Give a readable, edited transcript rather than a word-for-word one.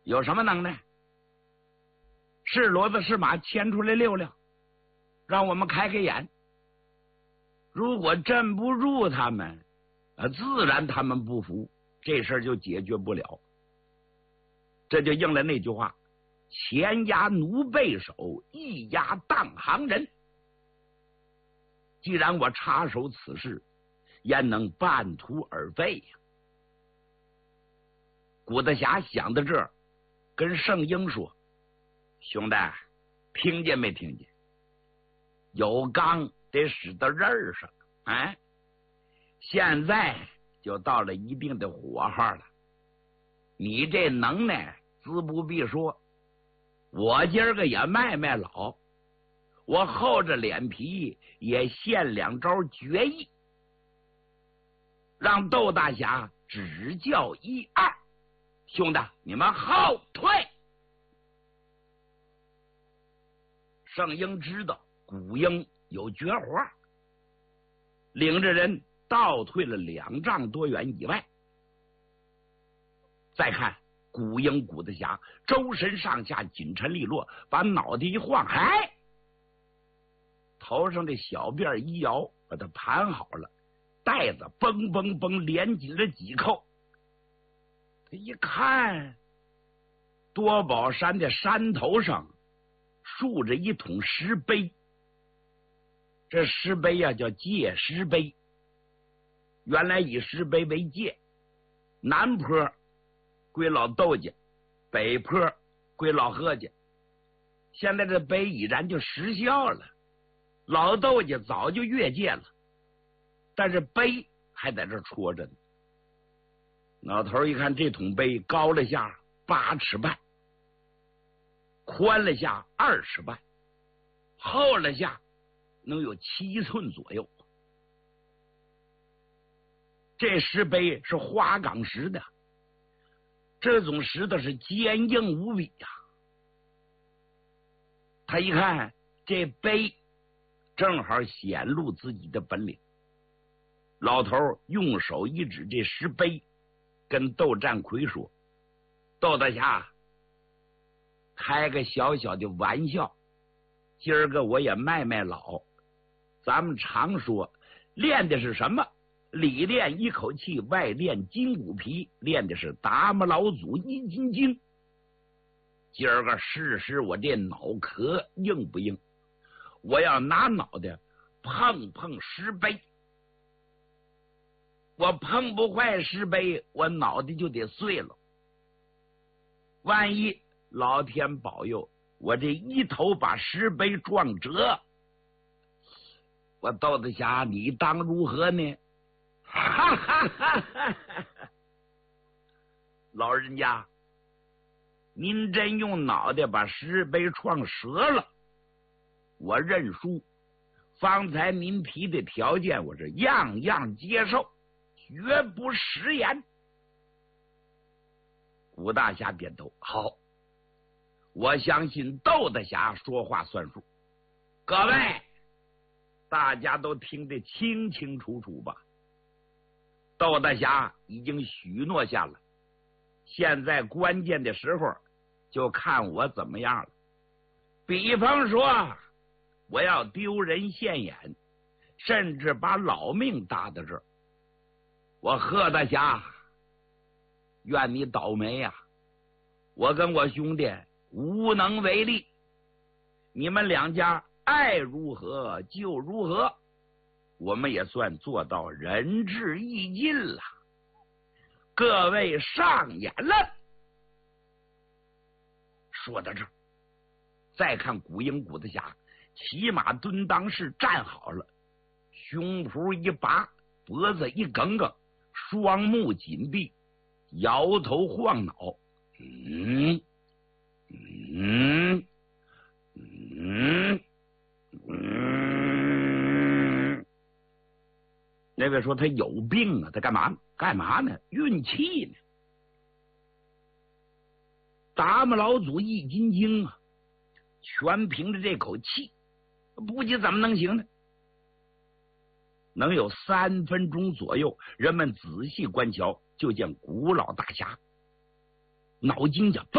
有什么能耐？是骡子是马牵出来溜溜，让我们开开眼。如果镇不住他们，自然他们不服，这事儿就解决不了。这就应了那句话：前压奴背手，一压当行人。既然我插手此事，焉能半途而废呀？古德霞想到这儿，跟圣婴说：“兄弟，听见没听见？有钢得使到刃上，哎，现在就到了一定的火候了。你这能耐自不必说，我今儿个也卖老，我厚着脸皮也献两招绝艺，让窦大侠指教一二。兄弟，你们后退！”圣婴知道古英有绝活，领着人倒退了2丈多远以外。再看古英古德侠周身上下紧沉利落，把脑袋一晃，嗨，头上的小辫一摇，把它盘好了，带子嘣嘣嘣连紧了几扣。他一看，多宝山的山头上竖着一桶石碑，这石碑呀叫界石碑。原来以石碑为界，南坡归老窦家，北坡归老何家。现在这碑已然就失效了，老窦家早就越界了，但是碑还在这戳着呢。老头一看，这桶碑高了下8尺半，宽了下2尺半，厚了下能有7寸左右。这石碑是花岗石的，这种石头是坚硬无比呀。他一看这碑，正好显露自己的本领。老头用手一指这石碑，跟窦占奎说：“窦大侠，开个小小的玩笑，今儿个我也卖老。咱们常说练的是什么？里练一口气，外练筋骨皮，练的是达摩老祖易筋经。今儿个试试我这脑壳硬不硬？我要拿脑袋碰碰石碑，我碰不坏石碑，我脑袋就得碎了。万一老天保佑，我这一头把石碑撞折，我窦大侠你当如何呢？”哈哈哈哈哈！老人家，您真用脑袋把石碑撞折了，我认输。方才您提的条件，我是样样接受，绝不食言。古大侠点头，好，我相信窦大侠说话算数。各位，大家都听得清清楚楚吧？窦大侠已经许诺下了，现在关键的时候就看我怎么样了。比方说，我要丢人现眼，甚至把老命搭到这儿，我贺大侠愿你倒霉呀！我跟我兄弟无能为力，你们2家爱如何就如何，我们也算做到仁至义尽了。各位上演了。说到这儿，再看古英古德侠骑马蹲裆式站好了，胸脯一拔，脖子一梗梗，双目紧闭，摇头晃脑，那位说他有病啊，他干嘛呢？运气呢？达摩老祖易筋经啊，全凭着这口气，不急怎么能行呢？能有3分钟左右，人们仔细观瞧，就见古老大侠脑筋呀